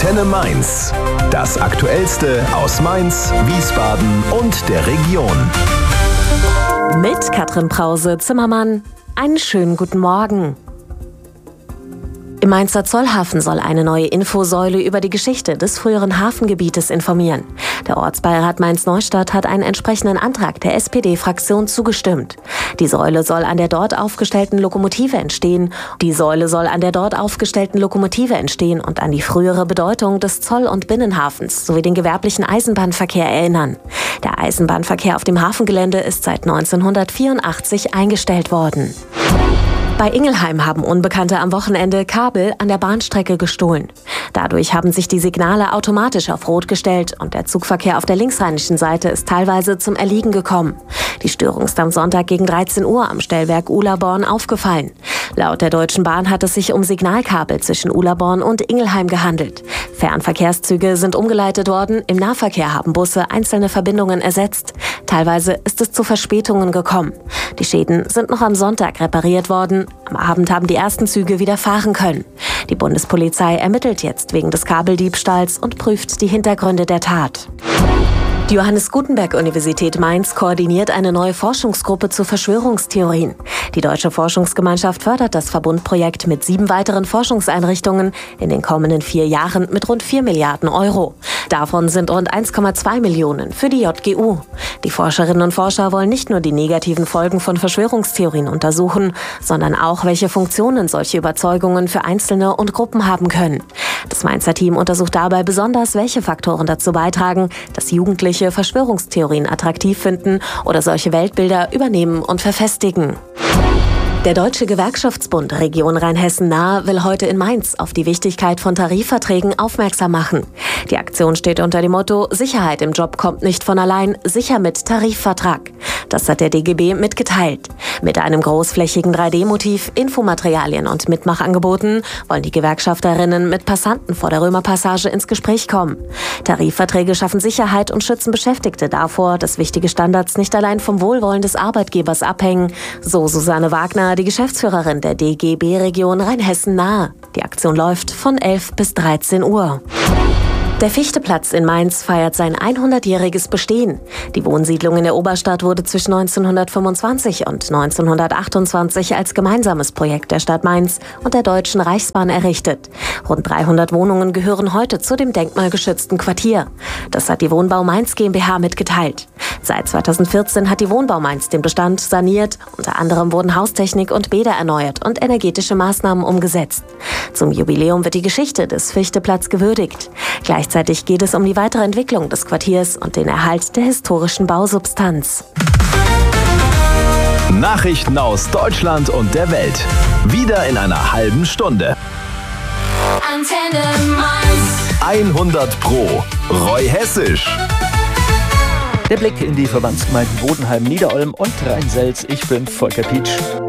Antenne Mainz. Das Aktuellste aus Mainz, Wiesbaden und der Region. Mit Katrin Brause-Zimmermann. Einen schönen guten Morgen. Im Mainzer Zollhafen soll eine neue Infosäule über die Geschichte des früheren Hafengebietes informieren. Der Ortsbeirat Mainz-Neustadt hat einen entsprechenden Antrag der SPD-Fraktion zugestimmt. Die Säule soll an der dort aufgestellten Lokomotive entstehen und an die frühere Bedeutung des Zoll- und Binnenhafens sowie den gewerblichen Eisenbahnverkehr erinnern. Der Eisenbahnverkehr auf dem Hafengelände ist seit 1984 eingestellt worden. Bei Ingelheim haben Unbekannte am Wochenende Kabel an der Bahnstrecke gestohlen. Dadurch haben sich die Signale automatisch auf Rot gestellt und der Zugverkehr auf der linksrheinischen Seite ist teilweise zum Erliegen gekommen. Die Störung ist am Sonntag gegen 13 Uhr am Stellwerk Uhlaborn aufgefallen. Laut der Deutschen Bahn hat es sich um Signalkabel zwischen Uhlaborn und Ingelheim gehandelt. Fernverkehrszüge sind umgeleitet worden, im Nahverkehr haben Busse einzelne Verbindungen ersetzt. Teilweise ist es zu Verspätungen gekommen. Die Schäden sind noch am Sonntag repariert worden. Am Abend haben die ersten Züge wieder fahren können. Die Bundespolizei ermittelt jetzt wegen des Kabeldiebstahls und prüft die Hintergründe der Tat. Die Johannes Gutenberg-Universität Mainz koordiniert eine neue Forschungsgruppe zu Verschwörungstheorien. Die Deutsche Forschungsgemeinschaft fördert das Verbundprojekt mit 7 weiteren Forschungseinrichtungen in den kommenden 4 Jahren mit rund 4 Milliarden Euro. Davon sind rund 1,2 Millionen für die JGU. Die Forscherinnen und Forscher wollen nicht nur die negativen Folgen von Verschwörungstheorien untersuchen, sondern auch, welche Funktionen solche Überzeugungen für Einzelne und Gruppen haben können. Das Mainzer Team untersucht dabei besonders, welche Faktoren dazu beitragen, dass Jugendliche Verschwörungstheorien attraktiv finden oder solche Weltbilder übernehmen und verfestigen. Der Deutsche Gewerkschaftsbund Region Rheinhessen-Nahe will heute in Mainz auf die Wichtigkeit von Tarifverträgen aufmerksam machen. Die Aktion steht unter dem Motto „Sicherheit im Job kommt nicht von allein, sicher mit Tarifvertrag". Das hat der DGB mitgeteilt. Mit einem großflächigen 3D-Motiv, Infomaterialien und Mitmachangeboten wollen die Gewerkschafterinnen mit Passanten vor der Römerpassage ins Gespräch kommen. Tarifverträge schaffen Sicherheit und schützen Beschäftigte davor, dass wichtige Standards nicht allein vom Wohlwollen des Arbeitgebers abhängen, so Susanne Wagner, die Geschäftsführerin der DGB-Region Rheinhessen-Nahe. Die Aktion läuft von 11 bis 13 Uhr. Der Fichteplatz in Mainz feiert sein 100-jähriges Bestehen. Die Wohnsiedlung in der Oberstadt wurde zwischen 1925 und 1928 als gemeinsames Projekt der Stadt Mainz und der Deutschen Reichsbahn errichtet. Rund 300 Wohnungen gehören heute zu dem denkmalgeschützten Quartier. Das hat die Wohnbau Mainz GmbH mitgeteilt. Seit 2014 hat die Wohnbau Mainz den Bestand saniert. Unter anderem wurden Haustechnik und Bäder erneuert und energetische Maßnahmen umgesetzt. Zum Jubiläum wird die Geschichte des Fichteplatz gewürdigt. Gleichzeitig geht es um die weitere Entwicklung des Quartiers und den Erhalt der historischen Bausubstanz. Nachrichten aus Deutschland und der Welt. Wieder in einer halben Stunde. Antenne Mainz. 100 Pro. Roy Hessisch. Der Blick in die Verbandsgemeinden Bodenheim, Niederolm und Rhein-Selz. Ich bin Volker Pietsch.